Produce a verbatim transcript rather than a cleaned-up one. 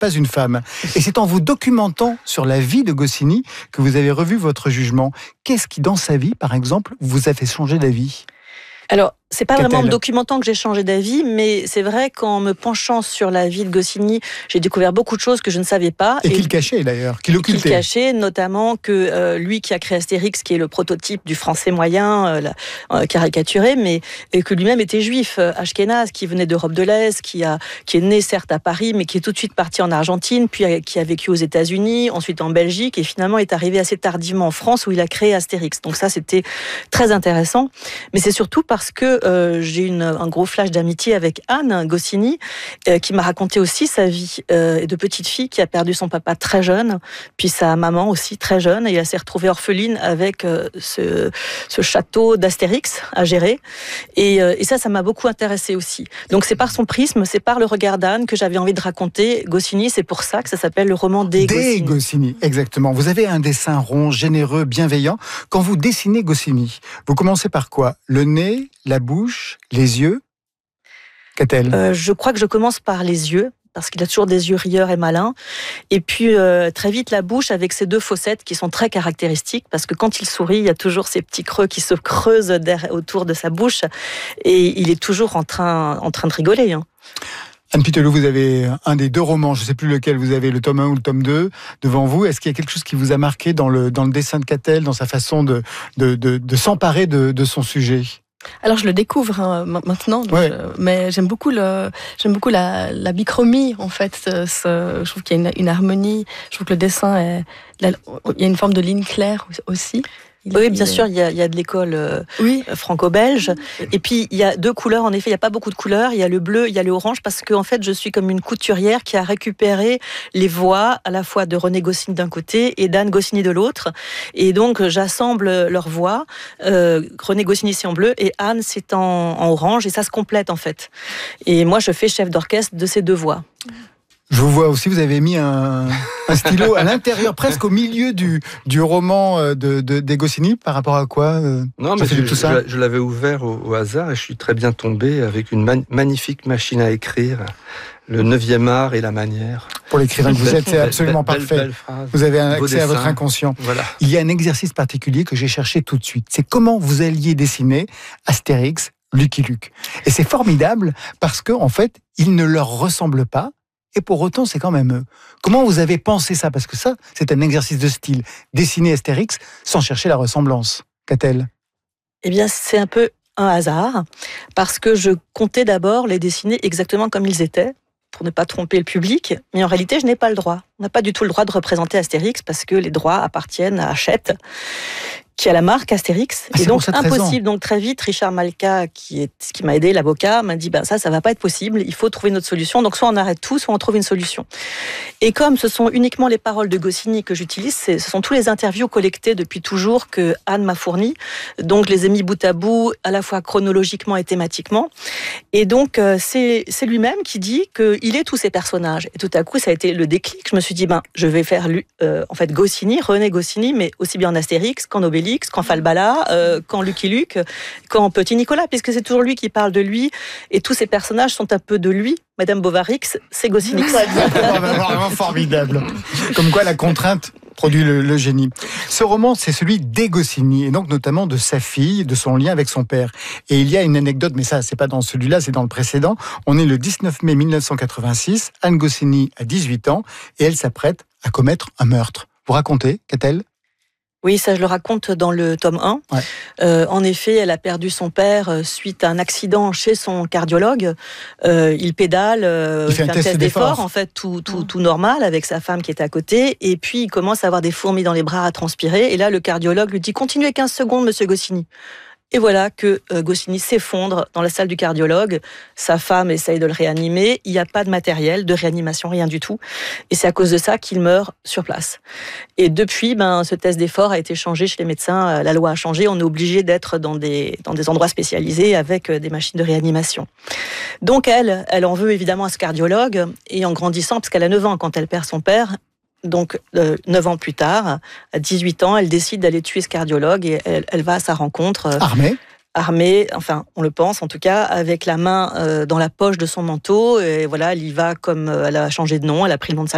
pas une femme. Et c'est en vous documentant sur la vie de Goscinny que vous avez revu votre jugement. Qu'est-ce qui, dans sa vie, par exemple, vous a fait changer d'avis ? Alors, c'est pas Qu'a-t-elle vraiment en me documentant que j'ai changé d'avis, mais c'est vrai qu'en me penchant sur la vie de Goscinny, j'ai découvert beaucoup de choses que je ne savais pas. Et, et qu'il cachait d'ailleurs, qu'il occultait. Qu'il cachait, notamment que euh, lui qui a créé Astérix, qui est le prototype du français moyen, euh, la, euh, caricaturé, mais et que lui-même était juif, euh, ashkénaze, qui venait d'Europe de l'Est, qui, a, qui est né certes à Paris, mais qui est tout de suite parti en Argentine, puis a, qui a vécu aux États-Unis, ensuite en Belgique, et finalement est arrivé assez tardivement en France, où il a créé Astérix. Donc ça, c'était très intéressant. Mais c'est surtout parce que euh, j'ai une, un gros flash d'amitié avec Anne Goscinny, euh, qui m'a raconté aussi sa vie euh, de petite fille qui a perdu son papa très jeune, puis sa maman aussi très jeune, et elle s'est retrouvée orpheline avec euh, ce, ce château d'Astérix à gérer. Et, euh, et ça, ça m'a beaucoup intéressée aussi. Donc c'est par son prisme, c'est par le regard d'Anne que j'avais envie de raconter Goscinny. C'est pour ça que ça s'appelle le roman des Goscinny. Des Goscinny, exactement. Vous avez un dessin rond, généreux, bienveillant. Quand vous dessinez Goscinny, vous commencez par quoi ? Le nez, la bouche, les yeux ? Qu'a-t-elle ? euh, Je crois que je commence par les yeux, parce qu'il a toujours des yeux rieurs et malins. Et puis, euh, très vite, la bouche avec ses deux fossettes qui sont très caractéristiques, parce que quand il sourit, il y a toujours ces petits creux qui se creusent derrière, autour de sa bouche, et il est toujours en train, en train de rigoler. Hein. Anne Pitelot, vous avez un des deux romans, je ne sais plus lequel, vous avez le tome un ou le tome deux devant vous. Est-ce qu'il y a quelque chose qui vous a marqué dans le, dans le dessin de Catel, dans sa façon de, de, de, de s'emparer de, de son sujet ? Alors je le découvre hein, maintenant, donc, ouais. euh, mais j'aime beaucoup le, j'aime beaucoup la, la bichromie en fait. Ce, ce, je trouve qu'il y a une, une harmonie. Je trouve que le dessin est, la, il y a une forme de ligne claire aussi. Il oui, bien est... sûr, il y, a, il y a de l'école euh, oui. franco-belge. Et puis, il y a deux couleurs. En effet, il n'y a pas beaucoup de couleurs. Il y a le bleu, il y a le orange, parce que en fait, je suis comme une couturière qui a récupéré les voix à la fois de René Goscinny d'un côté et d'Anne Goscinny de l'autre. Et donc, j'assemble leurs voix. Euh, René Goscinny, c'est en bleu, et Anne, c'est en, en orange. Et ça se complète, en fait. Et moi, je fais chef d'orchestre de ces deux voix. Je vous vois aussi, vous avez mis un, un stylo à l'intérieur, presque au milieu du, du roman de, de, des Goscinny. Par rapport à quoi Non, mais je, tout ça je, je l'avais ouvert au, au hasard et je suis très bien tombé avec une man, magnifique machine à écrire. Le neuvième art et la manière. Pour l'écrivain que vous êtes, c'est absolument belle, parfait. Belle, belle phrase, vous avez un accès dessin. À votre inconscient. Voilà. Il y a un exercice particulier que j'ai cherché tout de suite. C'est comment vous alliez dessiner Astérix, Lucky Luke. Et c'est formidable parce qu'en en fait, il ne leur ressemble pas. Et pour autant, c'est quand même eux. Comment vous avez pensé ça ? Parce que ça, c'est un exercice de style. Dessiner Astérix sans chercher la ressemblance. Qu'a-t-elle ? Eh bien, c'est un peu un hasard. Parce que je comptais d'abord les dessiner exactement comme ils étaient, pour ne pas tromper le public. Mais en réalité, je n'ai pas le droit. On n'a pas du tout le droit de représenter Astérix parce que les droits appartiennent à Hachette, qui a la marque Astérix. Ah, et donc, impossible. Donc, très vite, Richard Malka, qui, est, qui m'a aidé, l'avocat, m'a dit, ben, ça, ça va pas être possible. Il faut trouver une autre solution. Donc, soit on arrête tout, soit on trouve une solution. Et comme ce sont uniquement les paroles de Goscinny que j'utilise, ce sont tous les interviews collectées depuis toujours que Anne m'a fournies. Donc, je les ai mis bout à bout, à la fois chronologiquement et thématiquement. Et donc, c'est, c'est lui-même qui dit qu'il est tous ces personnages. Et tout à coup, ça a été le déclic. Je me suis dit, ben, je vais faire, euh, en fait, Goscinny, René Goscinny, mais aussi bien en Astérix qu'en Obélix, qu'en Falbala, euh, qu'en Lucky Luke, qu'en Petit Nicolas, puisque c'est toujours lui qui parle de lui, et tous ces personnages sont un peu de lui. Madame Bovary, c'est Goscinny. C'est vraiment formidable. Comme quoi la contrainte produit le, le génie. Ce roman, c'est celui des Goscinny, et donc notamment de sa fille, de son lien avec son père. Et il y a une anecdote, mais ça, c'est pas dans celui-là, c'est dans le précédent. On est le dix-neuf mai mille neuf cent quatre-vingt-six, Anne Goscinny a dix-huit ans, et elle s'apprête à commettre un meurtre. Vous racontez, qu'a-t-elle ? Oui, ça je le raconte dans le tome un. Ouais. Euh, en effet, elle a perdu son père suite à un accident chez son cardiologue. Euh, il pédale, euh, il fait, fait un test, test d'effort, d'effort, en fait, tout, tout, tout normal, avec sa femme qui est à côté. Et puis, il commence à avoir des fourmis dans les bras, à transpirer. Et là, le cardiologue lui dit « Continuez quinze secondes, monsieur Goscinny ». Et voilà que euh, Goscinny s'effondre dans la salle du cardiologue. Sa femme essaye de le réanimer. Il n'y a pas de matériel de réanimation, rien du tout. Et c'est à cause de ça qu'il meurt sur place. Et depuis, ben, ce test d'effort a été changé chez les médecins. La loi a changé. On est obligé d'être dans des, dans des endroits spécialisés avec des machines de réanimation. Donc elle, elle en veut évidemment à ce cardiologue. Et en grandissant, parce qu'elle a neuf ans quand elle perd son père, donc, euh, neuf ans plus tard, à dix-huit ans, elle décide d'aller tuer ce cardiologue et elle, elle va à sa rencontre. Euh, armée Armée, enfin, on le pense en tout cas, avec la main euh, dans la poche de son manteau. Et voilà, elle y va comme euh, elle a changé de nom, elle a pris le nom de sa